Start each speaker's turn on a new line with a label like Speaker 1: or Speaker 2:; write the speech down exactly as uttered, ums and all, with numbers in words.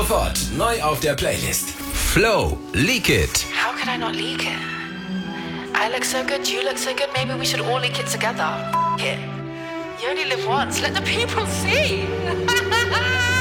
Speaker 1: sofort neu auf der Playlist. Flow, Leak It.
Speaker 2: How could I not leak it? I look so good, you look so good, maybe we should all leak it together. F- it. You only live once, let the people see.